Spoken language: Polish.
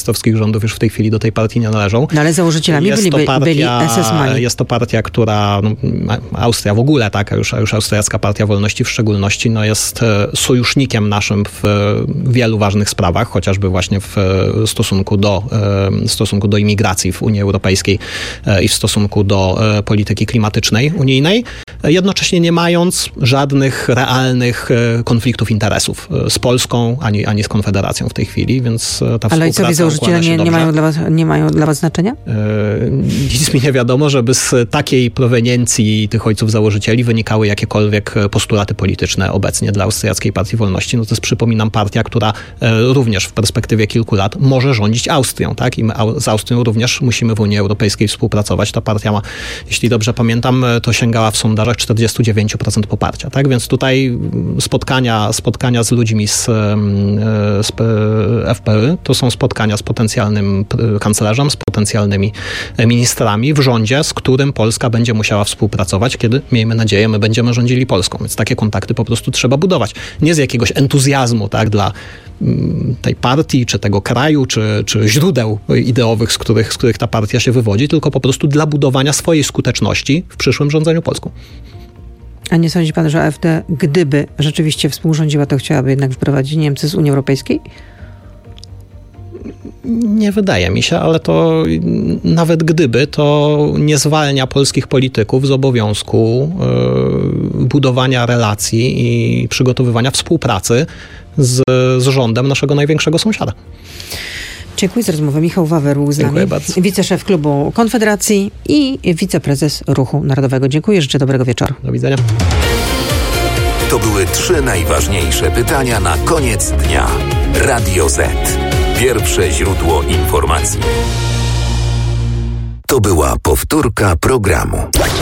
nazistowskich rządów już w tej chwili do tej partii nie należą. No ale założycielami byli SS-mani. Jest to partia, która, Austria w ogóle, tak, a już Austriacka Partia Wolności w szczególności, jest sojusznikiem naszym w wielu ważnych sprawach, chociażby właśnie w stosunku do imigracji w Unii Europejskiej i w stosunku do polityki klimatycznej unijnej, jednocześnie nie mając żadnych realnych konfliktów interesów z Polską, ani z Konfederacją w tej chwili, więc ta współpraca. Ale ojcowie założyciele nie mają dla was znaczenia? Nic mi nie wiadomo, żeby z takiej proweniencji tych ojców założycieli wynikały jakiekolwiek postulaty polityczne obecnie dla Austriackiej Partii Wolności. To jest, przypominam, partia, która również w perspektywie kilku lat może rządzić Austrią, tak? I my z Austrią również musimy w Unii Europejskiej współpracować. Ta partia ma, jeśli dobrze pamiętam, to sięgała w sondażach 49% poparcia, tak? Więc tutaj spotkania z ludźmi z FPÖ to są spotkania z potencjalnym kanclerzem, z potencjalnymi ministrami w rządzie, z którym Polska będzie musiała współpracować, kiedy, miejmy nadzieję, my będziemy rządzili Polską. Więc takie kontakty po prostu trzeba budować. Nie z jakiegoś entuzjazmu, tak, dla tej partii, czy tego kraju, czy źródeł ideowych, z których ta partia się wywodzi, tylko po prostu dla budowania swojej skuteczności w przyszłym rządzeniu Polską. A nie sądzi pan, że AfD, gdyby rzeczywiście współrządziła, to chciałaby jednak wyprowadzić Niemcy z Unii Europejskiej? Nie wydaje mi się, ale to nawet gdyby, to nie zwalnia polskich polityków z obowiązku budowania relacji i przygotowywania współpracy z rządem naszego największego sąsiada. Dziękuję za rozmowę. Michał Wawer był z nami. Dziękuję bardzo. Wiceszef Klubu Konfederacji i wiceprezes Ruchu Narodowego. Dziękuję, życzę dobrego wieczoru. Do widzenia. To były 3 najważniejsze pytania na koniec dnia. Radio Z. Pierwsze źródło informacji. To była powtórka programu.